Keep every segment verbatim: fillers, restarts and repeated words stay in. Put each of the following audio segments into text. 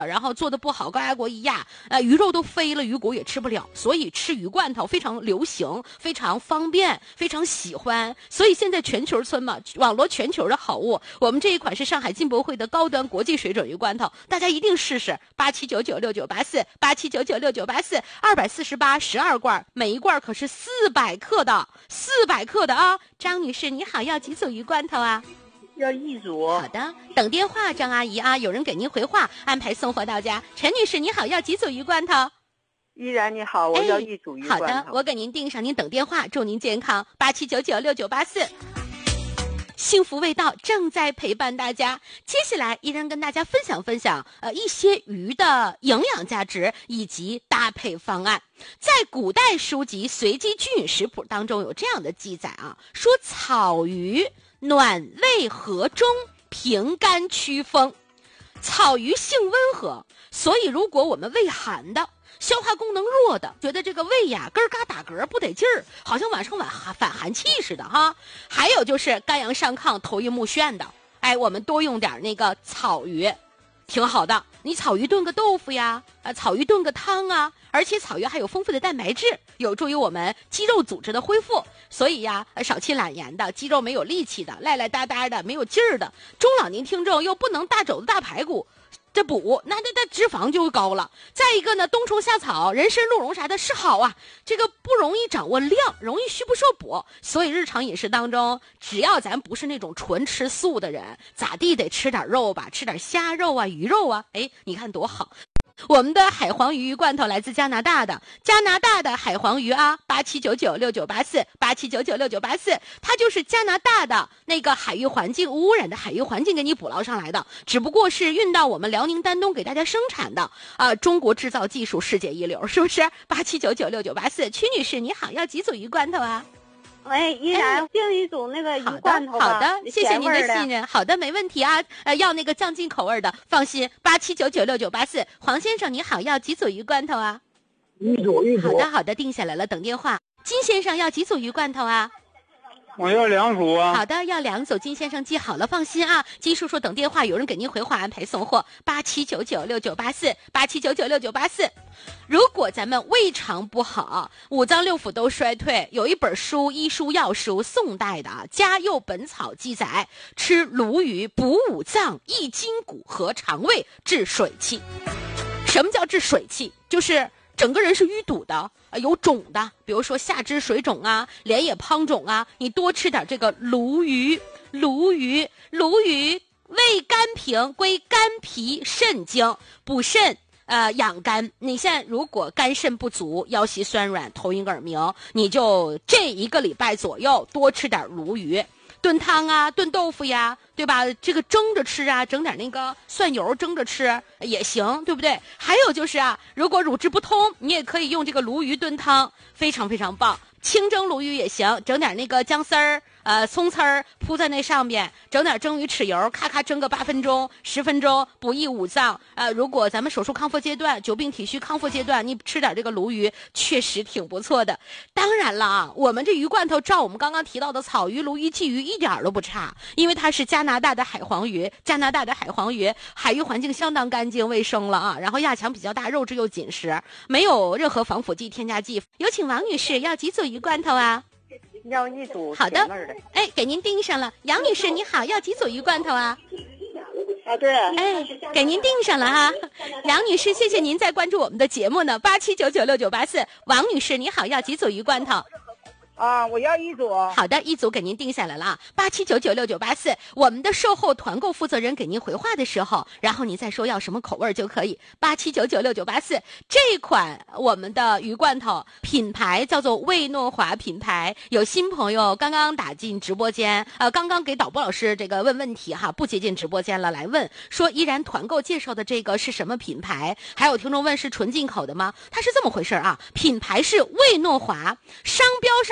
然后做的不好，高压锅一压，呃，鱼肉都飞了，鱼骨也吃不了，所以吃鱼罐头非常流行，非常方便，非常喜欢。所以现在全球村嘛，网罗全球的好物，我们这一款是上海进博会的高端国际水准鱼罐头，大家一定试试。八七九九六九八四，八七九九六九八四，二百四十八，十二罐，每一罐可是四百克的，四百克的啊！张女士，你好，要几组鱼罐头啊？ 要一组。 好的，等电话，张阿姨啊，有人给您回话，安排送货到家。陈女士，你好，要几组鱼罐头？ 依然你好，我要一组鱼罐头。 好的，我给您订上，您等电话，祝您健康。八七九九六九八四，幸福味道正在陪伴大家。接下来，依然跟大家分享分享，呃，一些鱼的营养价值以及搭配方案。在古代书籍《随机居饮食谱》当中有这样的记载啊，说草鱼暖胃和中，平肝祛风。草鱼性温和，所以如果我们胃寒的，消化功能弱的，觉得这个胃呀咯嘎打嗝不得劲儿，好像晚上晚反寒气似的哈。还有就是肝阳上亢、头晕目眩的，哎，我们多用点那个草鱼，挺好的。你草鱼炖个豆腐呀，啊，草鱼炖个汤啊，而且草鱼还有丰富的蛋白质，有助于我们肌肉组织的恢复。所以呀，少气懒言的，肌肉没有力气的，赖赖哒哒的，没有劲儿的，中老年听众又不能大肘子大排骨，这补那那那脂肪就高了。再一个呢，冬虫夏草、人参、鹿茸啥的是好啊，这个不容易掌握量，容易虚不受补。所以日常饮食当中，只要咱不是那种纯吃素的人，咋地得吃点肉吧，吃点虾肉啊、鱼肉啊，哎，你看多好。我们的海黄鱼罐头来自加拿大的，加拿大的海黄鱼啊，八七九九六九八四，八七九九六九八四，它就是加拿大的那个海域环境无污染的海域环境给你捕捞上来的，只不过是运到我们辽宁丹东给大家生产的啊、呃，中国制造技术世界一流，是不是？八七九九六九八四，曲女士你好，要几组鱼罐头啊？ 哎，依然订一组那个鱼罐头吧。 好的，好的，谢谢您的信任。好的，没问题啊。呃，要那个酱进口味的，放心。八七九九六九八四，黄先生你好，要几组鱼罐头啊？ 一组一组。 好的，好的，定下来了，等电话。金先生要几组鱼罐头啊？ 我要两组啊。 好的，要两组，金先生记好了，放心啊。金叔叔等电话，有人给您回话安排送货。八七九九六九八四，八七九九六九八四。如果咱们胃肠不好，五脏六腑都衰退，有一本书，医书药书，宋代的《嘉佑本草》记载，吃鲈鱼补五脏、益筋骨和肠胃，治水气。什么叫治水气？就是整个人是淤堵的，有肿的，比如说下肢水肿啊，脸也胖肿啊，你多吃点这个鲈鱼，鲈鱼，鲈鱼味甘平，归肝脾肾经，补肾。呃，养肝。你现在如果肝肾不足，腰膝酸软，头晕耳鸣，你就这一个礼拜左右多吃点鲈鱼，炖汤啊，炖豆腐呀，对吧？这个蒸着吃啊，整点那个蒜油蒸着吃也行，对不对？还有就是啊，如果乳汁不通，你也可以用这个鲈鱼炖汤，非常非常棒。清蒸鲈鱼也行，整点那个姜丝儿。呃，葱丝儿铺在那上边，整点蒸鱼豉油，咔咔蒸个八分钟、十分钟，补益五脏。呃，如果咱们手术康复阶段、久病体虚康复阶段，你吃点这个鲈鱼，确实挺不错的。当然了啊，我们这鱼罐头照我们刚刚提到的草鱼、鲈鱼、鲫鱼一点都不差，因为它是加拿大的海黄鱼，加拿大的海黄鱼海域环境相当干净卫生了啊，然后亚强比较大，肉质又紧实，没有任何防腐剂、添加剂。有请王女士，要几组鱼罐头啊？ 要一组。 好的，哎，给您订上了。杨女士你好，要几组鱼罐头啊？ 啊，对。 哎，给您订上了哈。杨女士，谢谢您在关注我们的节目呢。八七九九六九八四，王女士你好，要几组鱼罐头？ 啊，我要一组。 好的，一组给您定下来了啊，八七九九六九八四。我们的售后团购负责人给您回话的时候，然后你再说要什么口味就可以。八七九九六九八四，这款我们的鱼罐头品牌叫做魏诺华品牌。有新朋友刚刚打进直播间，呃，刚刚给导播老师这个问问题哈，不接进直播间了，来问说依然团购介绍的这个是什么品牌？还有听众问是纯进口的吗？它是这么回事啊，品牌是魏诺华，商标上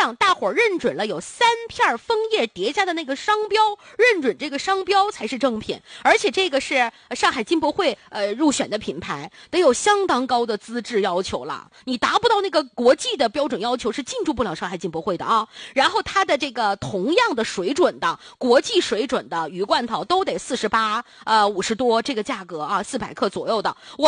上大伙儿认准了有三片枫叶叠加的那个商标，认准这个商标才是正品。而且这个是上海金博会呃入选的品牌，得有相当高的资质要求了，你达不到那个国际的标准要求是进驻不了上海金博会的啊。然后它的这个同样的水准的国际水准的鱼罐头都得四十八呃五十多这个价格啊，四百克左右的。我